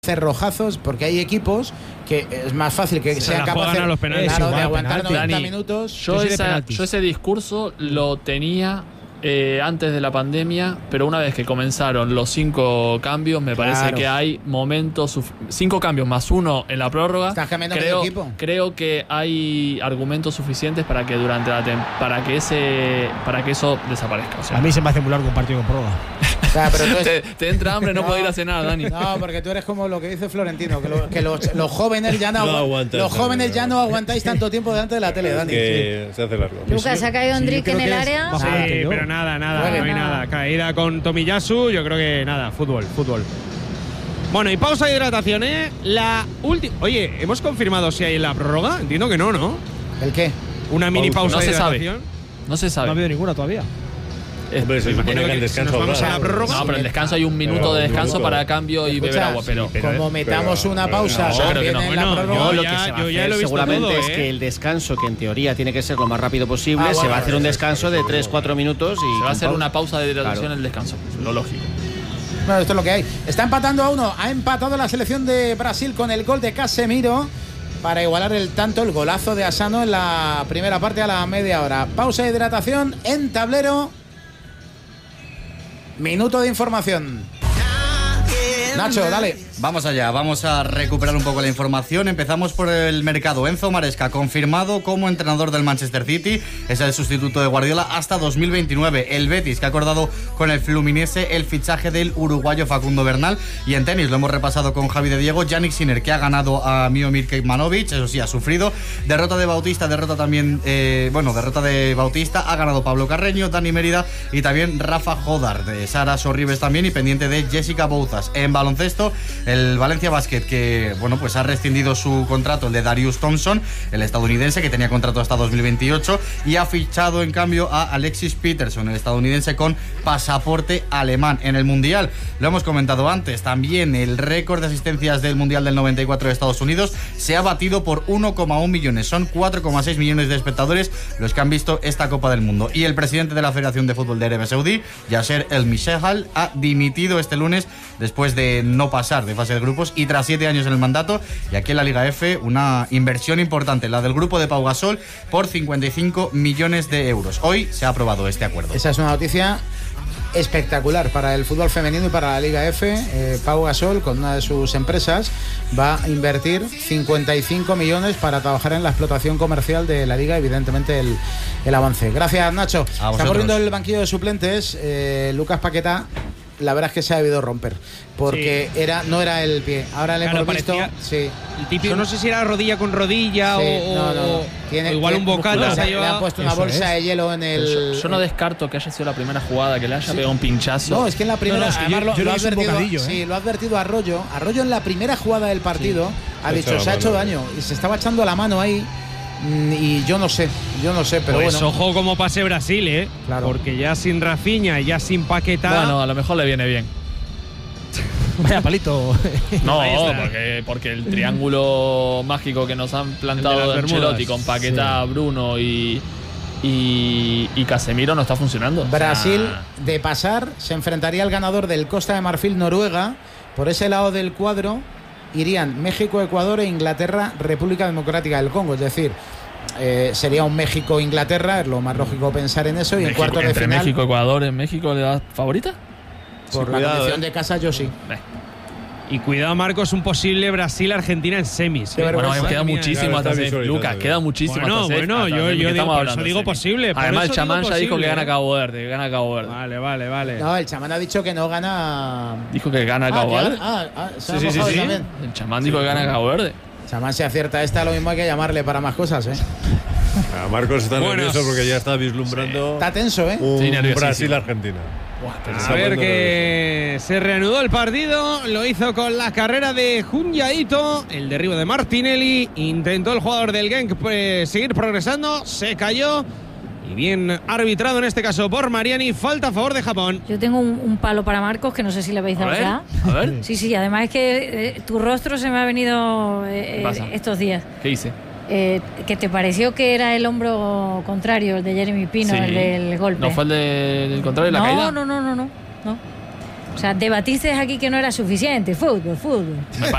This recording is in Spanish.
cerrojazos, porque hay equipos que es más fácil que sean capaces de aguantar 90 minutos. Yo ese discurso lo tenía antes de la pandemia, pero una vez que comenzaron los 5 cambios, me parece que hay momentos 5 cambios más 1 en la prórroga. Estás cambiando medio equipo. Creo que hay argumentos suficientes para que durante para que eso desaparezca. O sea, a mí se me hace muy largo un partido con prórroga. O sea, pero te entra hambre, no puedo ir a cenar, Dani. No, porque tú eres como lo que dice Florentino, que los jóvenes ya no aguantáis tanto tiempo delante de la tele, Dani. Que se hace largo. Lucas, ¿ha caído Endrick en el área? Sí, pero nada, no hay nada. Caída con Tomiyasu, yo creo que nada, fútbol. Bueno, y pausa de hidratación, La última. Oye, ¿hemos confirmado si hay en la prórroga? Entiendo que no, ¿no? ¿El qué? Una mini pausa de hidratación. No se sabe. No ha habido ninguna todavía. Hombre, se supone que el descanso vamos a la prórroga. No, pero el descanso hay un minuto de descanso para cambio y beber agua, pero como metamos una pausa, yo creo que no. Lo que se va a hacer seguramente es que el descanso, que en teoría tiene que ser lo más rápido posible, se va a hacer un descanso de 3-4 minutos y se va a hacer una pausa de hidratación en el descanso, lo lógico. Bueno, esto es lo que hay. Está empatando a 1. Ha empatado la selección de Brasil con el gol de Casemiro para igualar el golazo de Asano en la primera parte a la media hora. Pausa de hidratación en tablero. Minuto de información. Nacho, dale. Vamos allá, vamos a recuperar un poco la información. Empezamos por el mercado. Enzo Maresca, confirmado como entrenador del Manchester City. Es el sustituto de Guardiola hasta 2029. El Betis, que ha acordado con el Fluminense el fichaje del uruguayo Facundo Bernal. Y en tenis, lo hemos repasado con Javi de Diego. Jannik Sinner, que ha ganado a Miomir Kecmanovic. Eso sí, ha sufrido. Derrota de Bautista, derrota de Bautista. Ha ganado Pablo Carreño, Dani Mérida y también Rafa Jodar. De Sara Sorribes también y pendiente de Jessica Bouzas. En baloncesto, el Valencia Basket, que pues ha rescindido su contrato, el de Darius Thompson, el estadounidense, que tenía contrato hasta 2028, y ha fichado en cambio a Alexis Peterson, el estadounidense con pasaporte alemán. En el Mundial, lo hemos comentado antes, también el récord de asistencias del Mundial del 94 de Estados Unidos se ha batido por 1,1 millones. Son 4,6 millones de espectadores los que han visto esta Copa del Mundo. Y el presidente de la Federación de Fútbol de Arabia Saudí, Yasser El Mishahal, ha dimitido este lunes después de no pasar de fase de grupos y tras 7 años en el mandato. Y aquí en la Liga F, una inversión importante, la del grupo de Pau Gasol, por 55 millones de euros. Hoy se ha aprobado este acuerdo. Esa es una noticia espectacular para el fútbol femenino y para la Liga F. Pau Gasol, con una de sus empresas, va a invertir 55 millones para trabajar en la explotación comercial de la Liga, evidentemente el avance. Gracias, Nacho. Está corriendo el banquillo de suplentes. Lucas Paquetá, la verdad es que se ha debido romper, porque no era el pie. Ahora le hemos visto. Sí. El típico, no sé si era rodilla con rodilla o igual un bocata. Le han puesto una bolsa de hielo en el. Yo no descarto que haya sido la primera jugada, que le haya pegado un pinchazo. No, es que en la primera. Además, lo ha advertido. Sí, lo ha advertido Arroyo. Arroyo en la primera jugada del partido ha dicho: se ha hecho daño. Y se estaba echando la mano ahí. Y yo no sé, pero pues bueno. Ojo como pase Brasil, claro. Porque ya sin Rafinha y ya sin Paquetá. Bueno, a lo mejor le viene bien. Vaya palito. No, porque el triángulo mágico que nos han plantado de Ancelotti con Paquetá, Bruno y Casemiro no está funcionando. Brasil, de pasar, se enfrentaría al ganador del Costa de Marfil-Noruega. Por ese lado del cuadro irían México, Ecuador e Inglaterra, República Democrática del Congo. Es decir, sería un México-Inglaterra, es lo más lógico pensar en eso. Y en cuartos de final, México, Ecuador, ¿en México le das favorita? Por la condición de casa, yo sí. Y cuidado, Marcos, un posible Brasil-Argentina en semis. Bueno, queda muchísimo hasta Lucas, queda muchísimo hasta Bueno, yo digo posible. Además, el chamán ya dijo que gana Cabo Verde. Vale. No, el chamán ha dicho que no gana. Dijo que gana Cabo Verde. Sí. El chamán dijo que gana Cabo Verde. El chamán, si acierta esta, lo mismo hay que llamarle para más cosas, Marcos está nervioso porque ya está vislumbrando. Está tenso, un Brasil-Argentina. A ver que se reanudó el partido, lo hizo con la carrera de Junyaito, el derribo de Martinelli, intentó el jugador del Genk seguir progresando, se cayó y bien arbitrado en este caso por Mariani, falta a favor de Japón. Yo tengo un palo para Marcos que no sé si le habéis dado ya. A ver. Sí, además es que tu rostro se me ha venido estos días. ¿Qué hice? Que te pareció que era el hombro contrario, el de Jeremy Pino, el del golpe. ¿No fue el del contrario de la caída? No. O sea, debatiste aquí que no era suficiente. Fútbol.